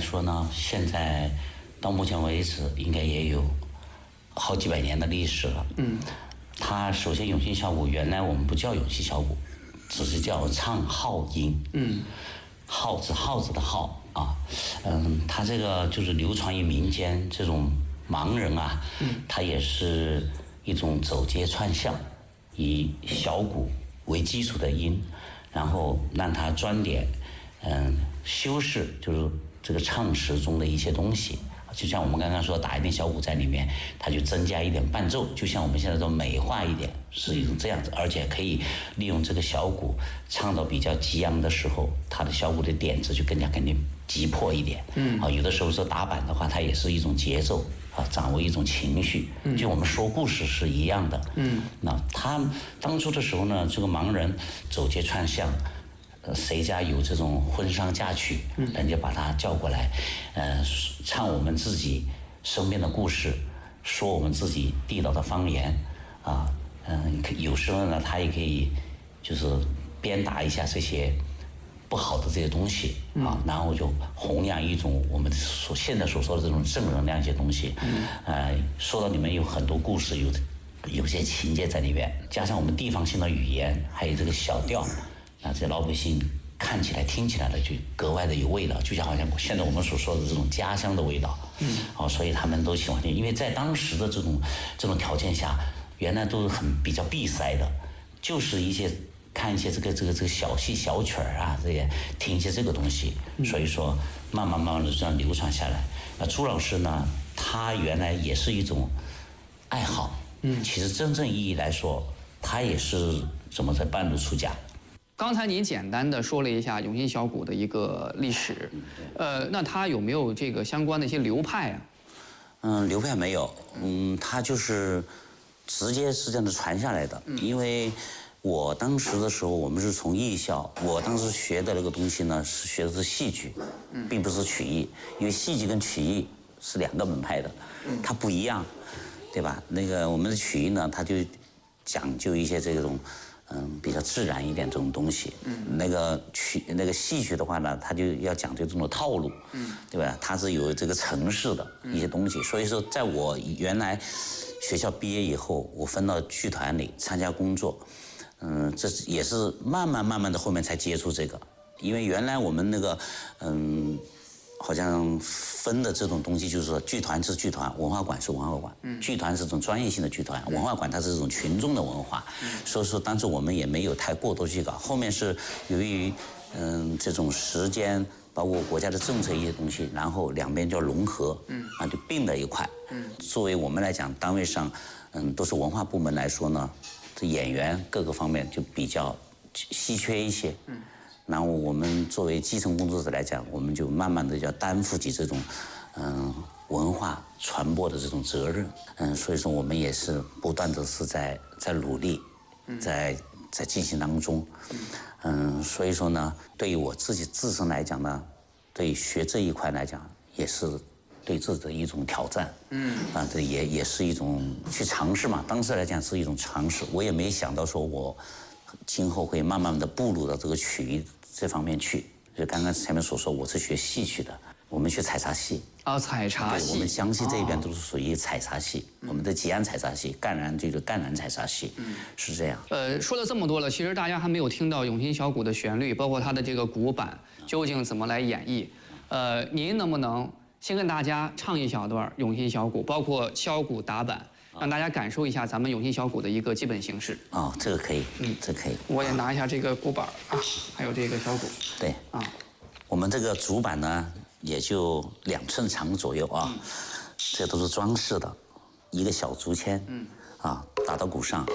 说呢，现在到目前为止应该也有好几百年的历史了。它首先永庆小鼓原来我们不叫永庆小鼓，只是叫唱号音。号子的号啊，它这个就是流传于民间，这种盲人啊，它也是一种走街串巷，以小鼓为基础的音，然后让它装点，修饰就是这个唱词中的一些东西。就像我们刚刚说，打一点小鼓在里面，它就增加一点伴奏，就像我们现在说美化一点，是一种这样子，而且可以利用这个小鼓唱到比较激昂的时候，它的小鼓的点子就更加肯定急迫一点。有的时候说打板的话，它也是一种节奏啊，掌握一种情绪，就我们说故事是一样的。那他当初的时候呢，这个盲人走街串巷。谁家有这种婚丧嫁娶，人家把他叫过来，唱我们自己身边的故事，说我们自己地道的方言，有时候呢，他也可以就是鞭打一下这些不好的这些东西啊，然后就弘扬一种我们现在所说的这种正能量一些东西。说到里面有很多故事，有些情节在里面，加上我们地方性的语言，还有这个小调。这老百姓看起来、听起来的就格外的有味道，就像好像现在我们所说的这种家乡的味道。所以他们都喜欢听，因为在当时的这种条件下，原来都是比较闭塞的，就是看一些这个小戏小曲儿啊，这些听一些这个东西，所以说慢慢的这样流传下来。那朱老师呢，他原来也是一种爱好，其实真正意义来说，他也是怎么在半路出家。 刚才您简单的说了一下永庆小鼓的一个历史，那它有没有这个相关的一些流派啊？ 流派没有，它就是直接是这样的传下来的。因为我当时的时候，我们是从艺校，我当时学的那个东西呢，是学的是戏剧，并不是曲艺，因为戏剧跟曲艺是两个门派的，它不一样，对吧？那个我们的曲艺呢，它就讲究一些这种。比较自然一点这种东西。那个戏曲的话呢，它就要讲究这种套路，对吧？它是有这个程式的一些东西。所以说，在我原来学校毕业以后，我分到剧团里参加工作，这也是慢慢的后面才接触这个，因为原来我们那个好像分的这种东西，就是说剧团是剧团，文化馆是文化馆。剧团是这种专业性的剧团，文化馆它是这种群众的文化。所以说当时我们也没有太过多去搞。后面是由于这种时间，包括国家的政策一些东西，然后两边就融合，就并在一块。作为我们来讲，单位上都是文化部门来说呢，这演员各个方面就比较稀缺一些。然后我们作为基层工作者来讲，我们就慢慢的要担负起这种，文化传播的这种责任。所以说我们也是不断的是在努力，在进行当中。所以说呢，对于我自身来讲呢，对学这一块来讲，也是对自己的一种挑战。这也是一种去尝试嘛。当时来讲是一种尝试，我也没想到说我今后会慢慢的步入到这个曲艺这方面去。就刚刚前面所说，我是学戏曲的，我们学采茶戏。 采茶戏。 我们江西这边都是属于采茶戏，我们的吉安采茶戏，赣南这个赣南采茶戏，是这样。 说了这么多了，其实大家还没有听到永庆小鼓的旋律，包括它的这个鼓板究竟怎么来演绎。您能不能先跟大家唱一小段永庆小鼓，包括敲鼓打板，让大家感受一下咱们永庆小鼓的一个基本形式？ 这个可以，这可以。 我也拿一下这个鼓板啊，还有这个小鼓。 对我们这个主板呢，也就2寸长左右啊，这都是装饰的，一个小竹签，打到鼓上。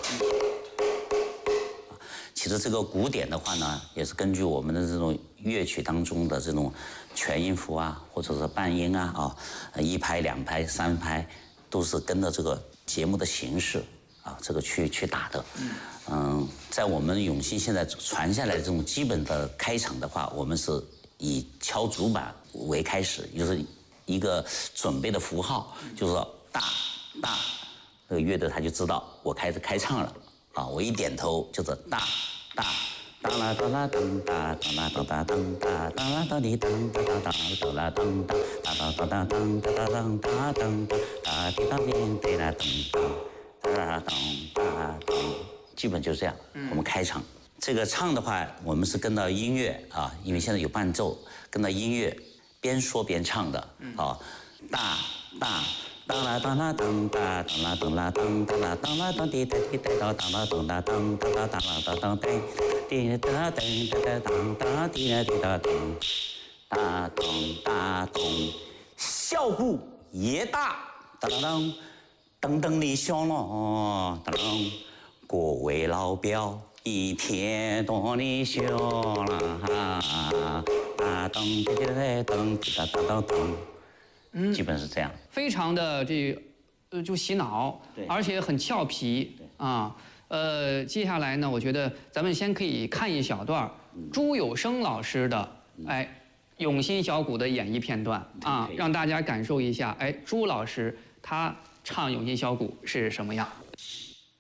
其实这个鼓点的话呢，也是根据我们的这种乐曲当中的这种全音符啊，或者是半音1拍、2拍、3拍，都是跟着这个节目的形式这个去打的。在我们永庆现在传下来的这种基本的开场的话，我们是以敲竹板为开始，就是一个准备的符号，就是说大，这个乐队他就知道我开始开唱了我一点头就是大， 当啦当啦当哒，当啦当哒当哒，当啦当滴当哒当当，当啦当哒，当当当当当哒当当哒当哒，哒滴当滴滴啦当当，哒当哒当，基本就这样。我们开场，这个唱的话，我们是跟到音乐啊，因为现在有伴奏，跟到音乐，边说边唱的啊，大大。当啦当啦当哒，当啦当啦当当啦当啦当滴哒滴哒当当啦当啦当当啦当啦当当滴滴哒滴哒当当滴哒滴哒当，哒当哒当，效果也大，当当当当的响了，当各位老表一天多的响了，哒当滴滴哒当滴哒当当当。基本是这样， 非常的就洗脑，而且很俏皮啊。接下来呢，我觉得咱们先可以看一小段朱有声老师的永新小鼓的演绎片段啊，让大家感受一下朱老师他唱永新小鼓是什么样。